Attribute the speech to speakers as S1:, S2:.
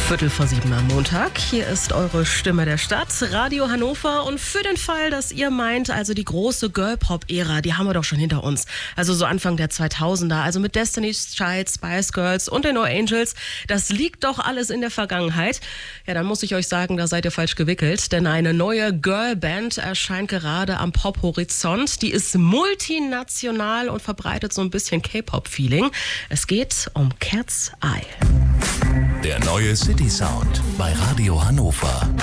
S1: 6:15 am Montag. Hier ist eure Stimme der Stadt, Radio Hannover. Und für den Fall, dass ihr meint, also die große Girl-Pop-Ära, die haben wir doch schon hinter uns. Also so Anfang der 2000er, also mit Destiny's Child, Spice Girls und den No Angels. Das liegt doch alles in der Vergangenheit. Ja, dann muss ich euch sagen, da seid ihr falsch gewickelt. Denn eine neue Girl-Band erscheint gerade am Pop-Horizont. Die ist multinational und verbreitet so ein bisschen K-Pop-Feeling. Es geht um Cat's Eye.
S2: Der neue City Sound bei Radio Hannover.